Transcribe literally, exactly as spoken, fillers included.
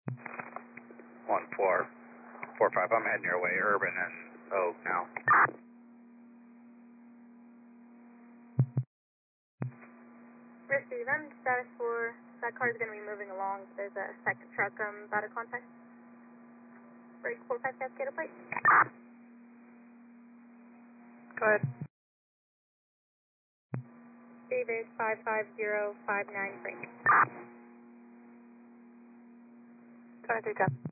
one four four five, I'm heading your way, Urban and Oak now. Receive, I'm status four. That car's going to be moving along. There's a second truck um, about to contact. Break four five Cascade plate. Go ahead. David five five zero five nine break. twenty-three ten.